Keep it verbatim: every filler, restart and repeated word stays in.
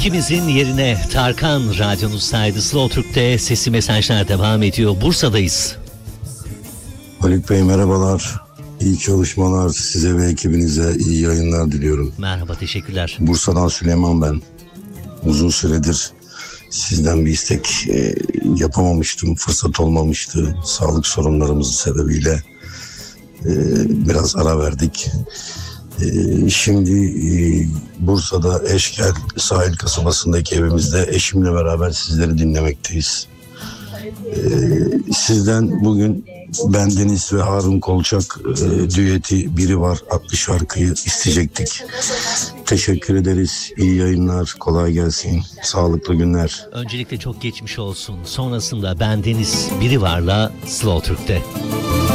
İkimizin yerine Tarkan radyonuzdaydı. Slow Türk'te sesli mesajlar devam ediyor. Bursa'dayız. Haluk Bey merhabalar. İyi çalışmalar size ve ekibinize, iyi yayınlar diliyorum. Merhaba, teşekkürler. Bursa'dan Süleyman ben. Uzun süredir sizden bir istek e, yapamamıştım, fırsat olmamıştı. Sağlık sorunlarımız sebebiyle e, biraz ara verdik. E, şimdi e, Bursa'da Eşkel sahil kasabasındaki evimizde eşimle beraber sizleri dinlemekteyiz. E, sizden bugün Bendeniz ve Harun Kolçak e, düeti Biri Var adlı şarkıyı isteyecektik. Teşekkür ederiz. İyi yayınlar. Kolay gelsin. Sağlıklı günler. Öncelikle çok geçmiş olsun. Sonrasında Bendeniz Biri Var'la Slow Türk'te.